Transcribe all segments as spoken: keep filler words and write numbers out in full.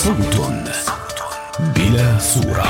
صوت بلا صورة.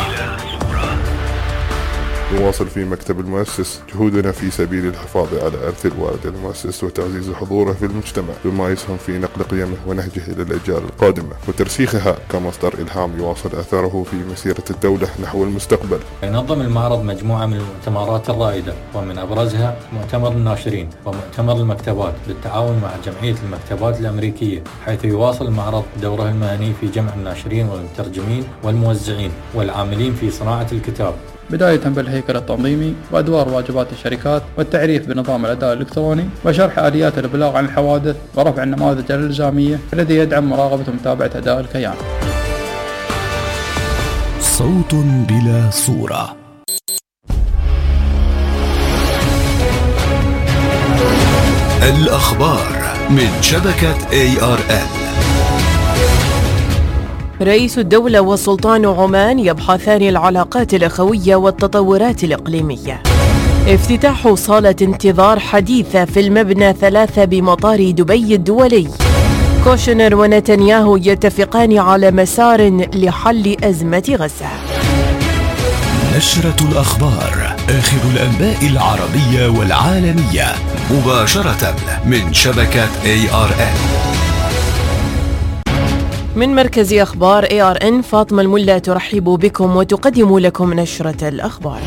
نواصل في مكتب المؤسس جهودنا في سبيل الحفاظ على إرث الوالد المؤسس وتعزيز حضوره في المجتمع بما يسهم في نقل قيمه ونهجه إلى الأجيال القادمة وترسيخها كمصدر إلهام يواصل أثره في مسيرة الدولة نحو المستقبل. ينظم المعرض مجموعة من المؤتمرات الرائدة ومن أبرزها مؤتمر الناشرين ومؤتمر المكتبات بالتعاون مع جمعية المكتبات الأمريكية، حيث يواصل المعرض دوره المهني في جمع الناشرين والمترجمين والموزعين والعاملين في صناعة الكتاب، بداية بالهيكل التنظيمي وأدوار واجبات الشركات والتعريف بنظام الأداء الإلكتروني وشرح آليات الإبلاغ عن الحوادث ورفع النماذج الإلزامية الذي يدعم مراقبة ومتابعة أداء الكيان. صوت بلا صورة. الأخبار من شبكة إيه آر إل. رئيس الدولة وسلطان عمان يبحثان العلاقات الأخوية والتطورات الإقليمية. افتتاح صالة انتظار حديثة في المبنى ثلاثة بمطار دبي الدولي. كوشنر ونتنياهو يتفقان على مسار لحل أزمة غزة. نشرة الأخبار، آخر الأنباء العربية والعالمية مباشرة من شبكة إيه آر إل. من مركز أخبار إيه آر إن فاطمة الملا ترحب بكم وتقدم لكم نشرة الأخبار.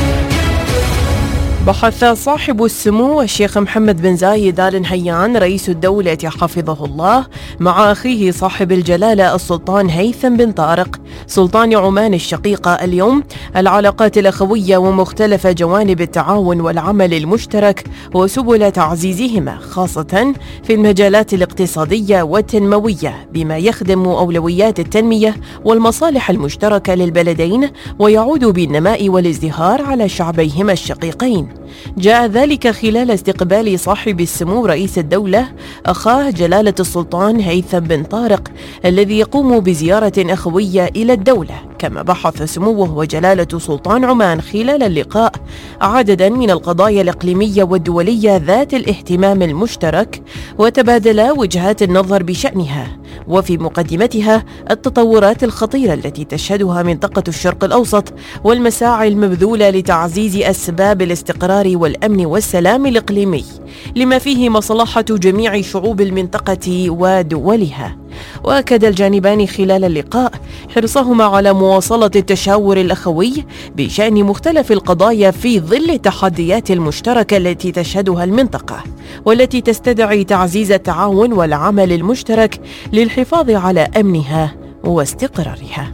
بحث صاحب السمو الشيخ محمد بن زايد آل نهيان رئيس الدولة حفظه الله مع أخيه صاحب الجلالة السلطان هيثم بن طارق سلطان عمان الشقيقة اليوم العلاقات الأخوية ومختلف جوانب التعاون والعمل المشترك وسبل تعزيزهما خاصة في المجالات الاقتصادية والتنموية بما يخدم أولويات التنمية والمصالح المشتركة للبلدين ويعود بالنماء والازدهار على شعبيهما الشقيقين. جاء ذلك خلال استقبال صاحب السمو رئيس الدولة أخاه جلالة السلطان هيثم بن طارق الذي يقوم بزيارة أخوية إلى الدولة. كما بحث سموه وجلالة سلطان عمان خلال اللقاء عددا من القضايا الإقليمية والدولية ذات الاهتمام المشترك وتبادلا وجهات النظر بشأنها، وفي مقدمتها التطورات الخطيرة التي تشهدها منطقة الشرق الأوسط والمساعي المبذولة لتعزيز أسباب الاستقرار والأمن والسلام الإقليمي لما فيه مصلحة جميع شعوب المنطقة ودولها. وأكد الجانبان خلال اللقاء حرصهما على مواصلة التشاور الأخوي بشأن مختلف القضايا في ظل التحديات المشتركة التي تشهدها المنطقة والتي تستدعي تعزيز التعاون والعمل المشترك للحفاظ على أمنها واستقرارها.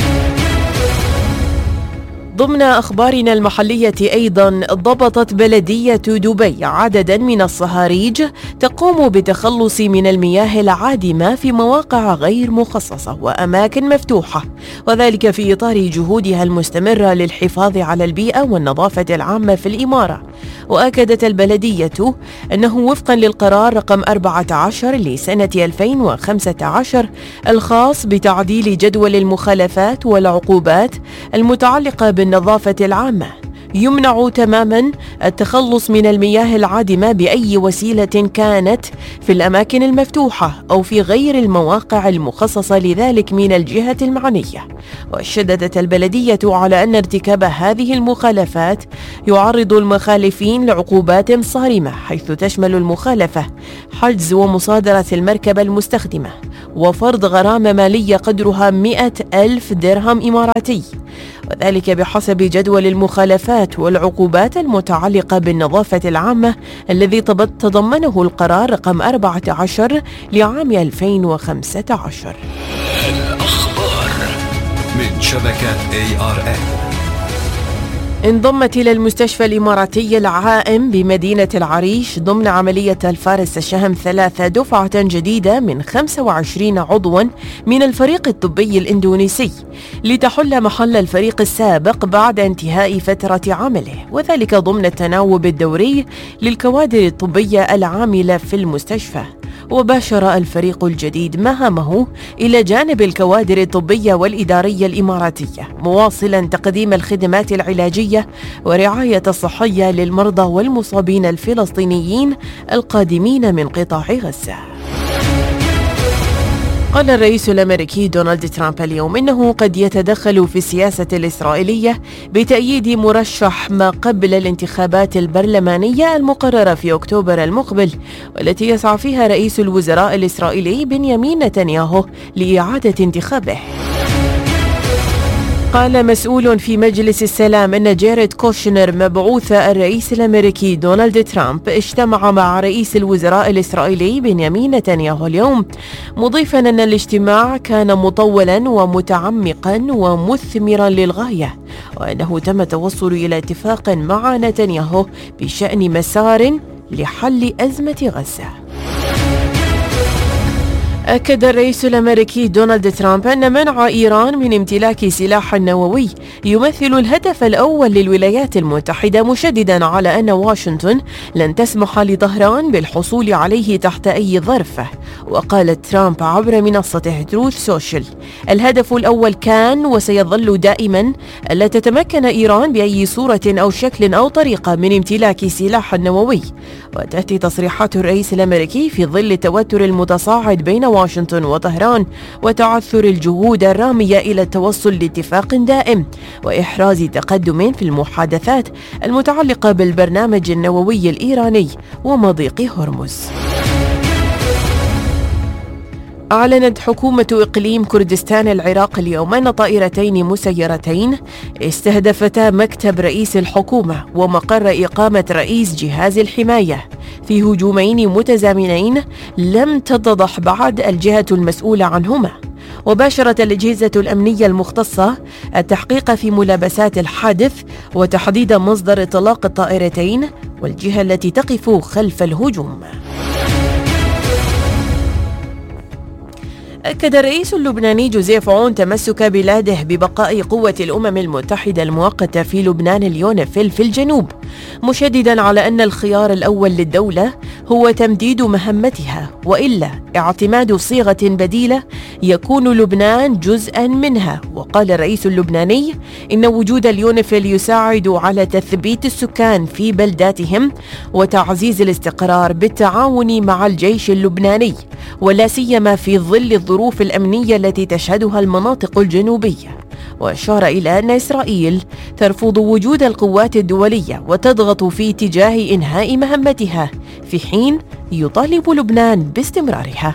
ضمن أخبارنا المحلية أيضا ضبطت بلدية دبي عددا من الصهاريج تقوم بتخلص من المياه العادمة في مواقع غير مخصصة وأماكن مفتوحة، وذلك في إطار جهودها المستمرة للحفاظ على البيئة والنظافة العامة في الإمارة. وأكدت البلدية أنه وفقا للقرار رقم أربعة عشر لسنة ألفين وخمسة عشر الخاص بتعديل جدول المخالفات والعقوبات المتعلقة بالنظافة العامة، يمنع تماما التخلص من المياه العادمة بأي وسيلة كانت في الأماكن المفتوحة أو في غير المواقع المخصصة لذلك من الجهة المعنية. وشددت البلدية على أن ارتكاب هذه المخالفات يعرض المخالفين لعقوبات صارمة، حيث تشمل المخالفة حجز ومصادرة المركبة المستخدمة وفرض غرامة مالية قدرها مئة ألف درهم إماراتي، وذلك بحسب جدول المخالفات والعقوبات المتعلقة بالنظافة العامة الذي تضمنه القرار رقم أربعة عشر لعام ألفين وخمسة عشر. الأخبار من شبكة إيه آر إل. انضمت إلى المستشفى الإماراتي العائم بمدينة العريش ضمن عملية الفارس الشهم ثلاثة دفعة جديدة من خمسة وعشرين عضوا من الفريق الطبي الإندونيسي لتحل محل الفريق السابق بعد انتهاء فترة عمله، وذلك ضمن التناوب الدوري للكوادر الطبية العاملة في المستشفى. وباشر الفريق الجديد مهامه إلى جانب الكوادر الطبية والإدارية الإماراتية، مواصلا تقديم الخدمات العلاجية ورعاية الصحية للمرضى والمصابين الفلسطينيين القادمين من قطاع غزة. قال الرئيس الأمريكي دونالد ترامب اليوم إنه قد يتدخل في السياسة الإسرائيلية بتأييد مرشح ما قبل الانتخابات البرلمانية المقررة في أكتوبر المقبل، والتي يسعى فيها رئيس الوزراء الإسرائيلي بنيامين نتنياهو لإعادة انتخابه. قال مسؤول في مجلس السلام أن جاريد كوشنر مبعوث الرئيس الأمريكي دونالد ترامب اجتمع مع رئيس الوزراء الإسرائيلي بنيامين نتنياهو اليوم، مضيفا أن الاجتماع كان مطولا ومتعمقا ومثمرا للغاية، وأنه تم التوصل إلى اتفاق مع نتنياهو بشأن مسار لحل أزمة غزة. أكد الرئيس الأمريكي دونالد ترامب أن منع إيران من امتلاك سلاح نووي يمثل الهدف الأول للولايات المتحدة، مشددا على أن واشنطن لن تسمح لطهران بالحصول عليه تحت أي ظرف. وقال ترامب عبر منصته تروث سوشيال: الهدف الأول كان وسيظل دائما ألا تتمكن إيران بأي صورة أو شكل أو طريقة من امتلاك سلاح نووي. وتأتي تصريحات الرئيس الأمريكي في ظل التوتر المتصاعد بين واشنطن وطهران وتعثر الجهود الرامية إلى التوصل لاتفاق دائم وإحراز تقدم في المحادثات المتعلقة بالبرنامج النووي الإيراني ومضيق هرمز. أعلنت حكومة إقليم كردستان العراق اليوم أن طائرتين مسيرتين استهدفتا مكتب رئيس الحكومة ومقر إقامة رئيس جهاز الحماية في هجومين متزامنين لم تتضح بعد الجهة المسؤولة عنهما. وباشرت الأجهزة الأمنية المختصة التحقيق في ملابسات الحادث وتحديد مصدر إطلاق الطائرتين والجهة التي تقف خلف الهجوم. أكد الرئيس اللبناني جوزيف عون تمسك بلاده ببقاء قوة الأمم المتحدة المؤقتة في لبنان اليونيفيل في الجنوب، مشددا على أن الخيار الأول للدولة هو تمديد مهمتها، وإلا اعتماد صيغة بديلة يكون لبنان جزءا منها. وقال الرئيس اللبناني إن وجود اليونيفيل يساعد على تثبيت السكان في بلداتهم وتعزيز الاستقرار بالتعاون مع الجيش اللبناني، ولا سيما في ظل الظروف الأمنية التي تشهدها المناطق الجنوبية. وأشار إلى أن إسرائيل ترفض وجود القوات الدولية وتضغط في اتجاه إنهاء مهمتها، في حين يطالب لبنان باستمرارها.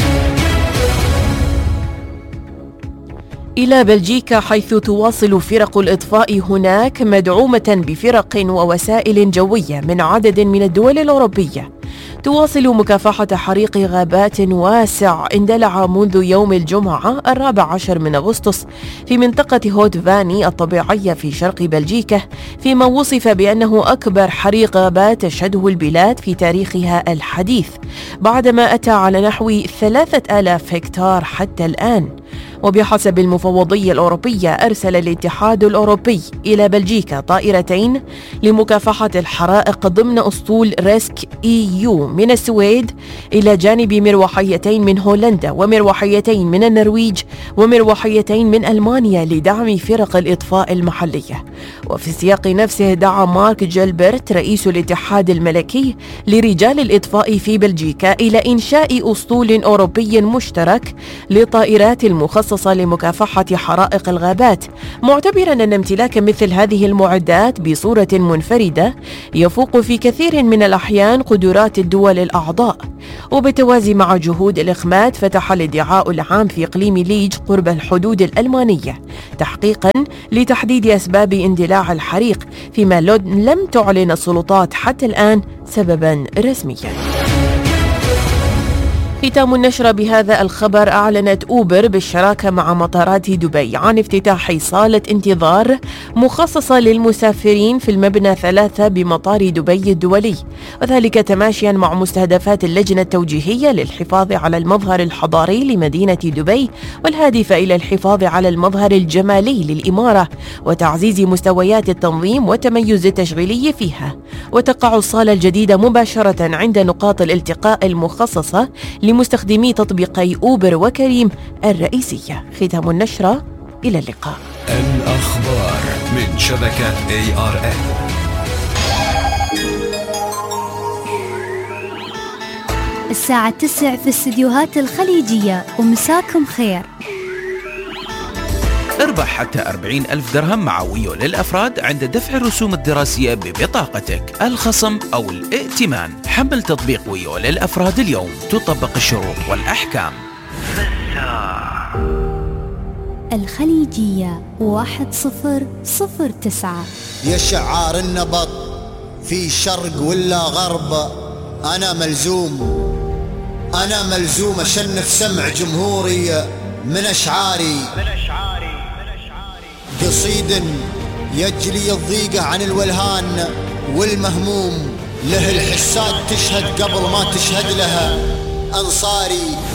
إلى بلجيكا، حيث تواصل فرق الإطفاء هناك مدعومة بفرق ووسائل جوية من عدد من الدول الأوروبية، تواصل مكافحة حريق غابات واسع اندلع منذ يوم الجمعة الرابع عشر من أغسطس في منطقة هوت فاني الطبيعية في شرق بلجيكا، فيما وصف بأنه أكبر حريق غابات تشهده البلاد في تاريخها الحديث، بعدما أتى على نحو ثلاثة آلاف هكتار حتى الآن. وبحسب المفوضية الأوروبية، أرسل الاتحاد الأوروبي إلى بلجيكا طائرتين لمكافحة الحرائق ضمن أسطول ريسك إي يو من السويد، إلى جانب مروحيتين من هولندا ومروحيتين من النرويج ومروحيتين من ألمانيا لدعم فرق الإطفاء المحلية. وفي السياق نفسه، دعا مارك جيلبرت رئيس الاتحاد الملكي لرجال الإطفاء في بلجيكا إلى إنشاء أسطول أوروبي مشترك لطائرات المخصصة لمكافحة حرائق الغابات، معتبرا أن امتلاك مثل هذه المعدات بصورة منفردة يفوق في كثير من الأحيان قدرات الدول الأعضاء. وبالتوازي مع جهود الإخماد، فتح الادعاء العام في إقليم ليج قرب الحدود الألمانية تحقيقا لتحديد أسباب اندلاع الحريق، فيما لم تعلن السلطات حتى الآن سببا رسميا. ختام النشرة بهذا الخبر. أعلنت أوبر بالشراكة مع مطارات دبي عن افتتاح صالة انتظار مخصصة للمسافرين في المبنى ثلاثة بمطار دبي الدولي، وذلك تماشيا مع مستهدفات اللجنة التوجيهية للحفاظ على المظهر الحضاري لمدينة دبي، والهادفة إلى الحفاظ على المظهر الجمالي للإمارة وتعزيز مستويات التنظيم والتميز التشغيلي فيها. وتقع الصالة الجديدة مباشرة عند نقاط الالتقاء المخصصة لمستخدمي تطبيقي أوبر وكريم الرئيسية. ختام النشرة، إلى اللقاء. الأخبار من شبكة إيه آر إن. الساعة تسع في استديوهات الخليجية، ومساكم خير. اربح حتى أربعين ألف درهم مع ويو للأفراد عند دفع الرسوم الدراسية ببطاقتك، الخصم أو الائتمان. حمل تطبيق ويو للأفراد اليوم، تطبق الشروط والأحكام. الخليجية واحد صفر صفر تسعة. يا شعار النبض في شرق ولا غرب، أنا ملزوم أنا ملزوم أشنف سمع جمهوري من أشعاري قصيد يجلي الضيقة عن الولهان والمهموم، له الحسات تشهد قبل ما تشهد لها أنصاري.